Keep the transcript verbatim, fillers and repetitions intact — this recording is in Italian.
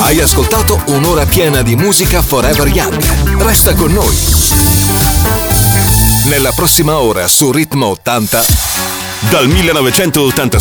Hai ascoltato un'ora piena di musica Forever Young. Resta con noi. Nella prossima ora su Ritmo ottanta, dal millenovecentottantasei